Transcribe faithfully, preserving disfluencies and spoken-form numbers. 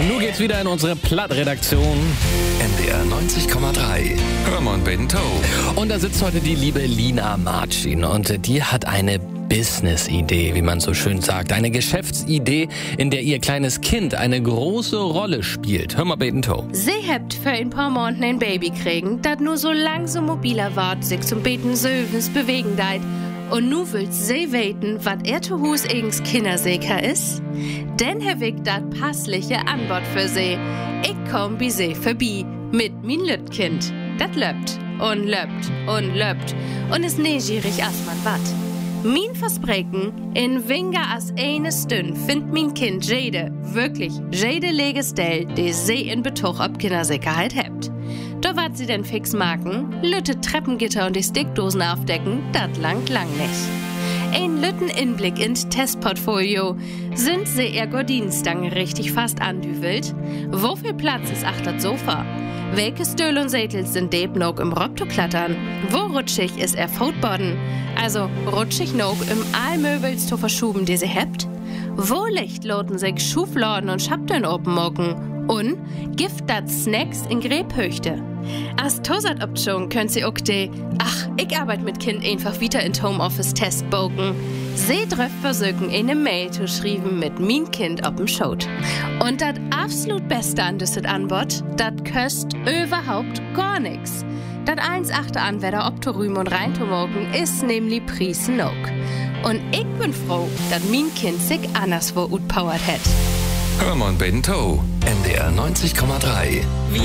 Nun geht's wieder in unsere Plattredaktion. N D R neunzig Komma drei. Hörmann Bento. Und da sitzt heute die liebe Lina Marcin und die hat eine Business-Idee, wie man so schön sagt. Eine Geschäftsidee, in der ihr kleines Kind eine große Rolle spielt. Hör mal, Bento. Sie hebt für ein paar Monaten ein Baby kriegen, das nur so langsam mobiler wird, sich zum Beten Sövens bewegen deit. Und nu willst sie weten, was er zu Hus eigens Kindersäker ist? Denn Herr Wick dat passliche Anbot für sie. Ich komm bi sie vorbei mit min Lütkind. Dat löppt und löppt und löppt und is neugierig as man wat. Min Versprechen, in weniger as eine Stund find min Kind jede, wirklich jede Legestell, die sie in Betuch ob Kindersicherheit hebt. Da wat sie denn fix marken, lütte Treppengitter und die Stickdosen aufdecken, dat langt lang nicht. Ein lütten Inblick ins Testportfolio. Sind sie ihr Gordinenstange richtig fast andüvelt? Wofür Platz ist ach dat Sofa? Welche Stühl und Sättel sind deb noch im Rock zu klattern? Wo rutschig ist er Footboden? Also rutschig noch im Allmöbels zu verschuben, die sie hebt? Wo Licht loten sich Schufladen und Schapteln openmocken? Und gift dat Snacks in Gräbhöchte? Als Tosat-Option könnt sie auch die, ach, ich arbeite mit Kind einfach wieder in Homeoffice testbogen. Sie trifft versuchen, eine Mail zu schreiben mit mein Kind auf dem Schoot. Und das absolut Beste an diesem Anbot, das kostet überhaupt gar nichts. Das eins achte Anwender ob zu rühmen und rein zu morgen ist nämlich Preis noch. Und ich bin froh, dass mein Kind sich anderswo utpowert hat. Hörmann Bento. N D R neunzig Komma drei.